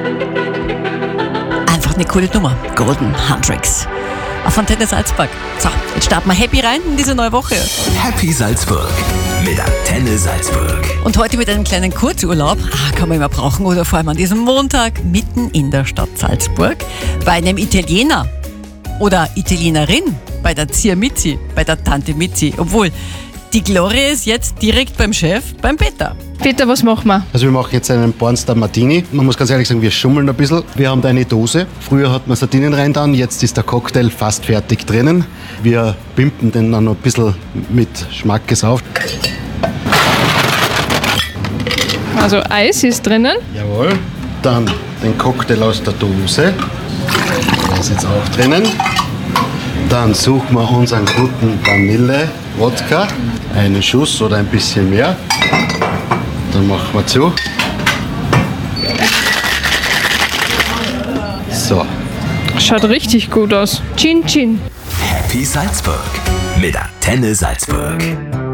Einfach eine coole Nummer. Golden Handtricks. Auf Antenne Salzburg. So, jetzt starten wir happy rein in diese neue Woche. Happy Salzburg mit Antenne Salzburg. Und heute mit einem kleinen Kurzurlaub, kann man immer brauchen, oder vor allem an diesem Montag mitten in der Stadt Salzburg bei einem Italiener oder Italienerin, bei der Zia Mizzi, bei der Tante Mizzi. Obwohl, die Gloria ist jetzt direkt beim Chef, beim Peter. Peter, was machen wir? Also wir machen jetzt einen Pornstar Martini. Man muss ganz ehrlich sagen, wir schummeln ein bisschen. Wir haben da eine Dose. Früher hat man Sardinen rein dann, jetzt ist der Cocktail fast fertig drinnen. Wir pimpen den dann noch ein bisschen mit Schmackes auf. Also Eis ist drinnen. Jawohl. Dann den Cocktail aus der Dose. Der ist jetzt auch drinnen. Dann suchen wir unseren guten Vanille-Wodka. Einen Schuss oder ein bisschen mehr. Dann machen wir zu. So. Schaut richtig gut aus. Chin Chin. Happy Salzburg mit Antenne Salzburg.